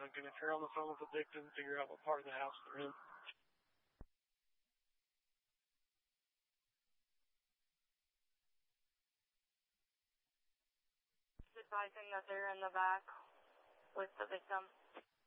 trunk, and if you're on the phone with the victim, figure out what part of the house they're in. Advising that they're in the back with the victim.